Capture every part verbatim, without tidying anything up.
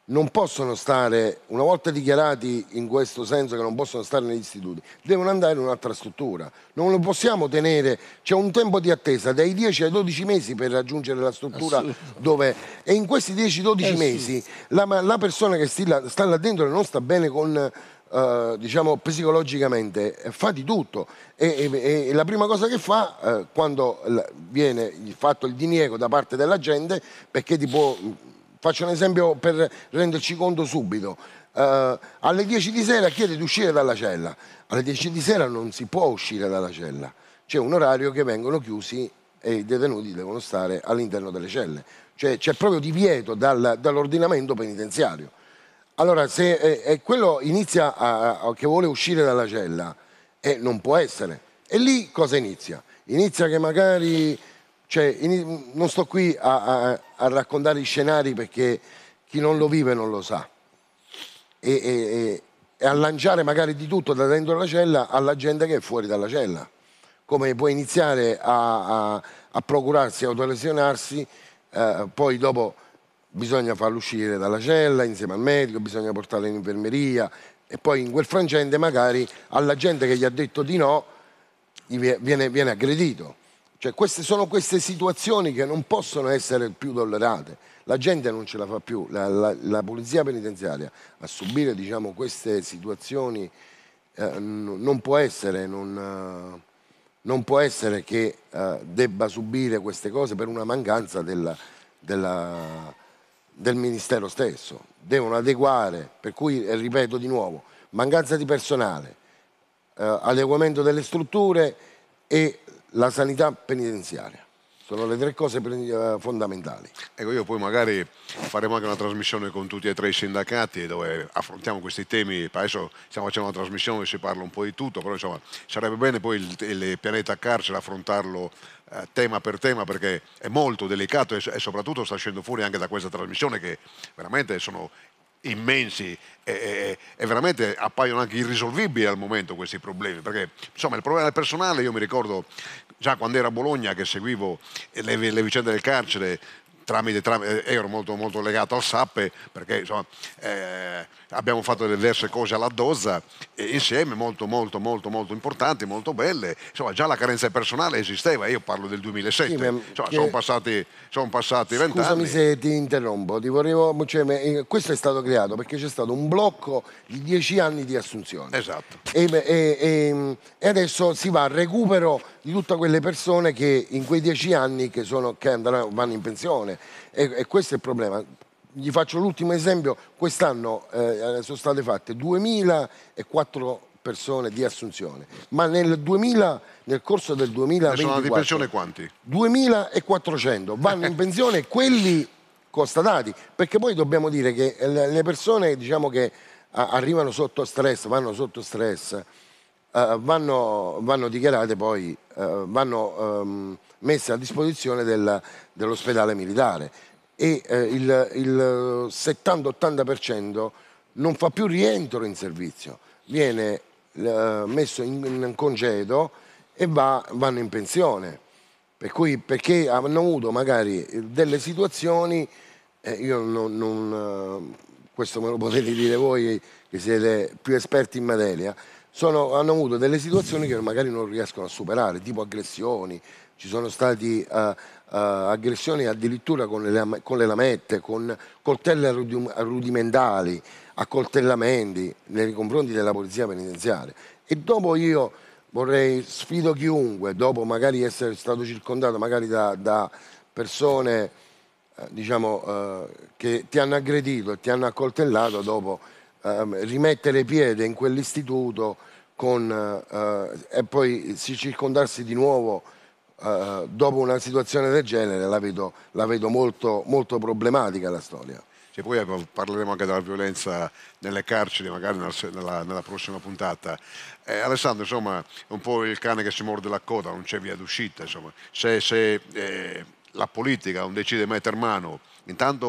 non possono stare, una volta dichiarati in questo senso che non possono stare negli istituti, devono andare in un'altra struttura. Non lo possiamo tenere, c'è un tempo di attesa dai dieci ai dodici mesi per raggiungere la struttura dove... E in questi dieci dodici mesi la, la persona che sta, sta là dentro e non sta bene con... Uh, diciamo psicologicamente, fa di tutto e, e, e la prima cosa che fa uh, quando viene fatto il diniego da parte della gente, perché tipo, faccio un esempio per renderci conto subito, uh, alle dieci di sera chiede di uscire dalla cella, alle dieci di sera non si può uscire dalla cella, c'è un orario che vengono chiusi e i detenuti devono stare all'interno delle celle, cioè c'è proprio divieto dal, dall'ordinamento penitenziario. Allora, se eh, eh, quello inizia a, a, che vuole uscire dalla cella, eh, non può essere. E lì cosa inizia? Inizia che magari, cioè, in, non sto qui a, a, a raccontare i scenari perché chi non lo vive non lo sa. E, e, e a lanciare magari di tutto da dentro la cella alla gente che è fuori dalla cella. Come può iniziare a, a, a procurarsi, a autolesionarsi, eh, poi dopo... bisogna farlo uscire dalla cella insieme al medico, bisogna portarlo in infermeria e poi in quel frangente magari alla gente che gli ha detto di no viene, viene aggredito. Cioè queste sono queste situazioni che non possono essere più tollerate. La gente non ce la fa più, la, la, la polizia penitenziaria a subire, diciamo, queste situazioni eh, non può essere, non, uh, non può essere che uh, debba subire queste cose per una mancanza della... della del Ministero stesso, devono adeguare, per cui ripeto di nuovo, mancanza di personale, eh, adeguamento delle strutture e la sanità penitenziaria. Sono le tre cose fondamentali. Ecco, io poi magari faremo anche una trasmissione con tutti e tre i sindacati dove affrontiamo questi temi. Adesso stiamo facendo una trasmissione dove si parla un po' di tutto, però insomma sarebbe bene poi il, il pianeta carcere affrontarlo eh, tema per tema, perché è molto delicato e, e soprattutto sta uscendo fuori anche da questa trasmissione che veramente sono immensi e, e, e veramente appaiono anche irrisolvibili al momento questi problemi, perché insomma il problema del personale, io mi ricordo già quando ero a Bologna che seguivo le, le vicende del carcere tramite, tramite ero molto, molto legato al S A P E perché insomma, eh, abbiamo fatto diverse cose alla Dozza e insieme molto molto molto molto importanti, molto belle, insomma già la carenza di personale esisteva, io parlo del duemilasette, sì, insomma, che... sono passati sono passati vent'anni. Scusami se ti interrompo, ti volevo, cioè, questo è stato creato perché c'è stato un blocco di dieci anni di assunzione. Esatto. E, e, e, e adesso si va al recupero di tutte quelle persone che in quei dieci anni che, sono, che andranno, vanno in pensione e, e questo è il problema. Gli faccio l'ultimo esempio, quest'anno eh, sono state fatte duemilaquattro persone di assunzione, ma nel, duemila, nel corso del duemilaventiquattro sono andati in pensione quanti? duemilaquattrocento vanno in pensione quelli constatati, perché poi dobbiamo dire che le persone, diciamo, che arrivano sotto stress, vanno sotto stress, Uh, vanno, vanno dichiarate poi, uh, vanno um, messe a disposizione del, dell'ospedale militare e uh, il, il settanta ottanta per cento non fa più rientro in servizio, viene uh, messo in, in congedo e va, vanno in pensione, per cui, perché hanno avuto magari delle situazioni, eh, io non, non, uh, questo me lo potete dire voi che siete più esperti in materia, Sono, hanno avuto delle situazioni che magari non riescono a superare, tipo aggressioni, ci sono stati uh, uh, aggressioni addirittura con le, con le lamette, con coltelli rudimentali, accoltellamenti nei confronti della polizia penitenziaria. E dopo io vorrei, sfido chiunque, dopo magari essere stato circondato magari da, da persone uh, diciamo, uh, che ti hanno aggredito e ti hanno accoltellato, dopo uh, rimettere piede in quell'istituto con, uh, e poi si circondarsi di nuovo uh, dopo una situazione del genere, la vedo, la vedo molto, molto problematica la storia. E poi parleremo anche della violenza nelle carceri, magari nella, nella prossima puntata. Eh, Alessandro, insomma, è un po' il cane che si morde la coda, non c'è via d'uscita. Insomma. Se, se eh, la politica non decide di mettere mano, intanto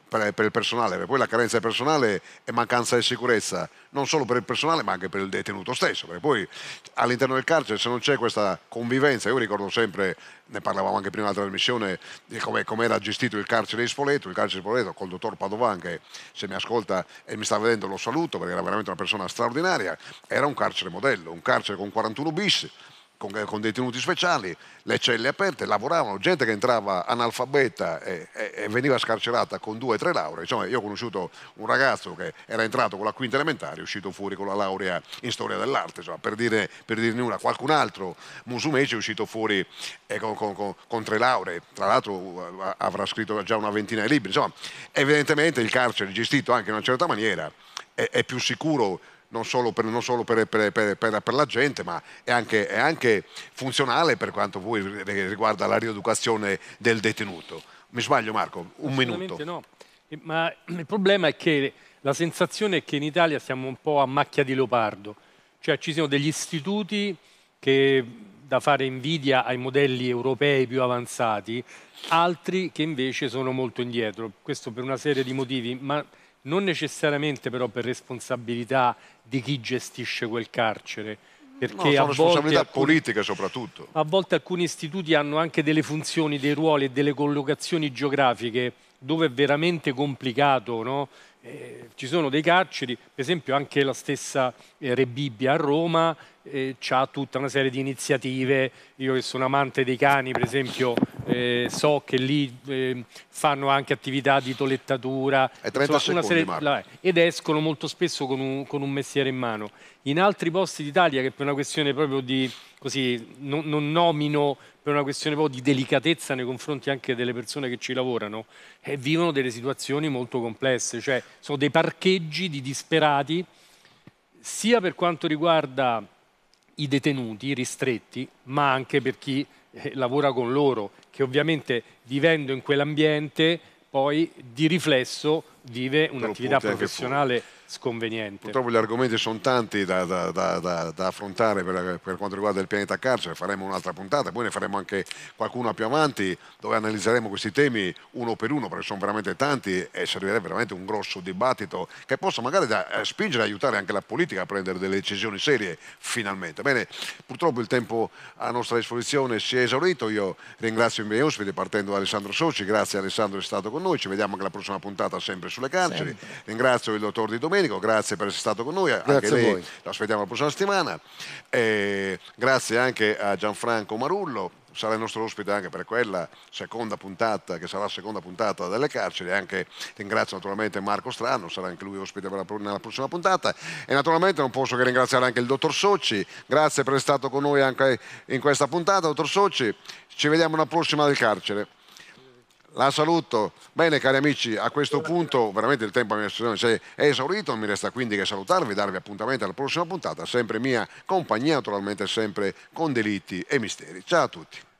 per, per il personale, perché poi la carenza di personale è mancanza di sicurezza non solo per il personale ma anche per il detenuto stesso, perché poi all'interno del carcere se non c'è questa convivenza, io ricordo sempre, ne parlavamo anche prima della trasmissione, di come era gestito il carcere di Spoleto, il carcere di Spoleto col dottor Padovan, che se mi ascolta e mi sta vedendo lo saluto perché era veramente una persona straordinaria, era un carcere modello, un carcere con quarantuno bis, Con, con detenuti speciali, le celle aperte, lavoravano, gente che entrava analfabeta e, e, e veniva scarcerata con due o tre lauree. Insomma, io ho conosciuto un ragazzo che era entrato con la quinta elementare, è uscito fuori con la laurea in storia dell'arte, insomma, per, dire, per dirne una. Qualcun altro musumeci è uscito fuori eh, con, con, con, con tre lauree, tra l'altro avrà scritto già una ventina di libri. Insomma, evidentemente il carcere gestito anche in una certa maniera è, è più sicuro non solo, per, non solo per, per, per, per, per la gente, ma è anche, è anche funzionale per quanto poi riguarda la rieducazione del detenuto. Mi sbaglio Marco? Un minuto. No, ma il problema è che la sensazione è che in Italia siamo un po' a macchia di leopardo, cioè ci sono degli istituti che da fare invidia ai modelli europei più avanzati, altri che invece sono molto indietro, questo per una serie di motivi, ma non necessariamente però per responsabilità di chi gestisce quel carcere, perché no, sono a responsabilità volte alcuni, politiche soprattutto. A volte alcuni istituti hanno anche delle funzioni, dei ruoli e delle collocazioni geografiche dove è veramente complicato, no? Eh, ci sono dei carceri, per esempio anche la stessa eh, Re Bibbia a Roma eh, ha tutta una serie di iniziative. Io che sono amante dei cani, per esempio, eh, so che lì eh, fanno anche attività di tolettatura, è trenta insomma, secondi, una serie, ed escono molto spesso con un, con un mestiere in mano. In altri posti d'Italia, che per una questione proprio di, così, non, non nomino, per una questione proprio di delicatezza nei confronti anche delle persone che ci lavorano, eh, vivono delle situazioni molto complesse, cioè sono dei parcheggi di disperati, sia per quanto riguarda i detenuti ristretti, ma anche per chi eh, lavora con loro, che ovviamente vivendo in quell'ambiente poi di riflesso vive un'attività professionale sconveniente. Purtroppo gli argomenti sono tanti da, da, da, da, da affrontare per, per quanto riguarda il pianeta carcere, faremo un'altra puntata, poi ne faremo anche qualcuna più avanti dove analizzeremo questi temi uno per uno, perché sono veramente tanti e servirebbe veramente un grosso dibattito che possa magari da, eh, spingere e aiutare anche la politica a prendere delle decisioni serie finalmente. Bene, purtroppo il tempo a nostra disposizione si è esaurito, io ringrazio i miei ospiti partendo da Alessandro Soci, grazie Alessandro, è stato con noi, ci vediamo anche la prossima puntata sempre sulle carceri, sempre. Ringrazio il dottor Di Domenico, grazie per essere stato con noi, grazie anche lei, a voi. lo aspettiamo la prossima settimana, e grazie anche a Gianfranco Marullo, sarà il nostro ospite anche per quella seconda puntata, che sarà la seconda puntata delle carceri, e anche ringrazio naturalmente Marco Strano, sarà anche lui ospite per la, nella prossima puntata, e naturalmente non posso che ringraziare anche il dottor Soci, grazie per essere stato con noi anche in questa puntata, dottor Soci, ci vediamo alla prossima del carcere. La saluto. Bene cari amici, a questo punto veramente il tempo a mia disposizione è esaurito, non mi resta quindi che salutarvi, darvi appuntamento alla prossima puntata, sempre mia compagnia, naturalmente sempre con delitti e misteri. Ciao a tutti.